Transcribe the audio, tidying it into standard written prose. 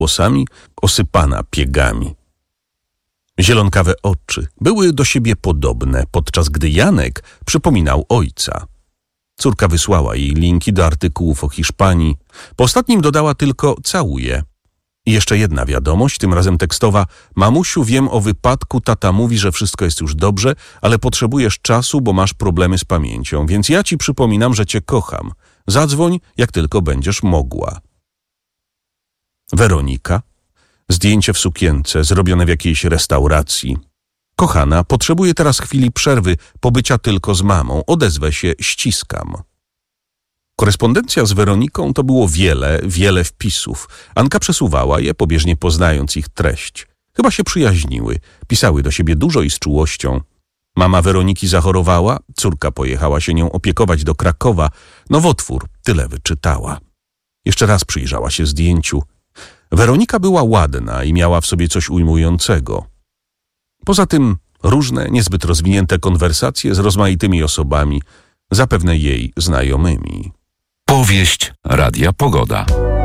włosami, osypana piegami. Zielonkawe oczy były do siebie podobne, podczas gdy Janek przypominał ojca. Córka wysłała jej linki do artykułów o Hiszpanii. Po ostatnim dodała tylko całuję. I jeszcze jedna wiadomość, tym razem tekstowa. Mamusiu, wiem o wypadku, tata mówi, że wszystko jest już dobrze, ale potrzebujesz czasu, bo masz problemy z pamięcią, więc ja ci przypominam, że cię kocham. Zadzwoń, jak tylko będziesz mogła. Weronika. Zdjęcie w sukience, zrobione w jakiejś restauracji. Kochana, potrzebuję teraz chwili przerwy, pobycia tylko z mamą. Odezwę się, ściskam. Korespondencja z Weroniką to było wiele wpisów. Anka przesuwała je, pobieżnie poznając ich treść. Chyba się przyjaźniły, pisały do siebie dużo i z czułością. Mama Weroniki zachorowała, córka pojechała się nią opiekować do Krakowa. Nowotwór, tyle wyczytała. Jeszcze raz przyjrzała się zdjęciu. Weronika była ładna i miała w sobie coś ujmującego. Poza tym różne, niezbyt rozwinięte konwersacje z rozmaitymi osobami, zapewne jej znajomymi. Powieść Radia Pogoda.